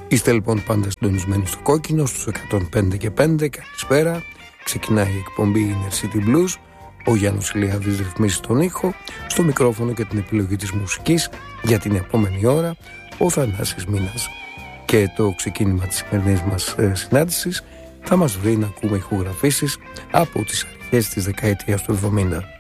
Είστε λοιπόν πάντα συντονισμένοι στο κόκκινο, στους 105 και 5. Καλησπέρα. Ξεκινάει η εκπομπή Inner City Blues. Ο Γιάννος Ηλιάδης ρυθμίζει τον ήχο, στο μικρόφωνο και την επιλογή της μουσικής για την επόμενη ώρα ο Θανάσης Μίνας. Και το ξεκίνημα της σημερινής μας συνάντησης θα μας βρει να ακούμε ηχογραφήσεις από τις αρχές της δεκαετίας του 70.